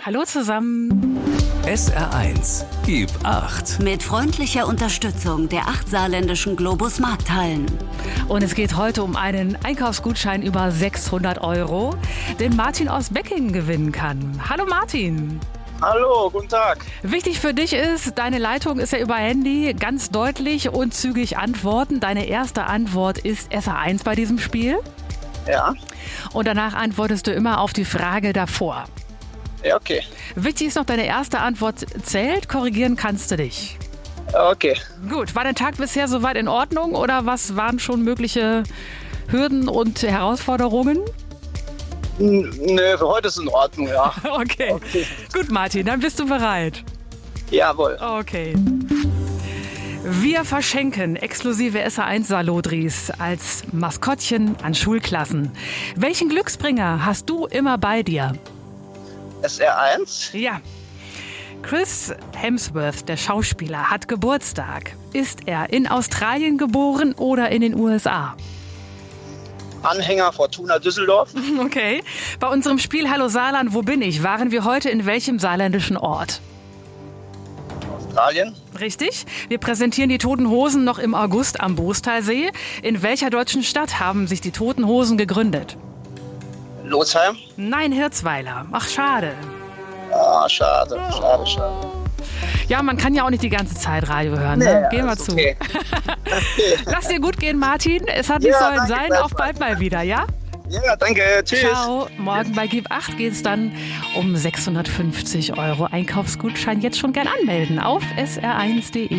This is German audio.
Hallo zusammen. SR1, gib 8. Mit freundlicher Unterstützung der 8 saarländischen Globus Markthallen. Und es geht heute um einen Einkaufsgutschein über 600 €, den Martin aus Beckingen gewinnen kann. Hallo Martin. Hallo, guten Tag. Wichtig für dich ist, deine Leitung ist ja über Handy, ganz deutlich und zügig antworten. Deine erste Antwort ist SR1 bei diesem Spiel. Ja. Und danach antwortest du immer auf die Frage davor. Ja, okay. Wichtig ist noch, deine erste Antwort zählt, korrigieren kannst du dich. Okay. Gut, war dein Tag bisher soweit in Ordnung oder was waren schon mögliche Hürden und Herausforderungen? Nö, für heute ist es in Ordnung, ja. Okay. Gut, Martin, dann bist du bereit. Jawohl. Okay. Wir verschenken exklusive SR1-Salodris als Maskottchen an Schulklassen. Welchen Glücksbringer hast du immer bei dir? SR1? Ja. Chris Hemsworth, der Schauspieler, hat Geburtstag. Ist er in Australien geboren oder in den USA? Anhänger Fortuna Düsseldorf. Okay. Bei unserem Spiel Hallo Saarland, wo bin ich? Waren wir heute in welchem saarländischen Ort? Australien. Richtig. Wir präsentieren die Toten Hosen noch im August am Boostalsee. In welcher deutschen Stadt haben sich die Toten Hosen gegründet? Losheim. Nein, Hirzweiler. Ach, schade. Ah, schade. Ja, man kann ja auch nicht die ganze Zeit Radio hören. Ne? Nee, Gehen wir ist zu. okay. Lass dir gut gehen, Martin. Es hat nicht Ja, sollen danke, sein. Auf bald mal wieder, ja? Ja, danke. Tschüss. Ciao. Morgen bei Gib 8 geht es dann um 650 € Einkaufsgutschein. Jetzt schon gern anmelden auf sr1.de.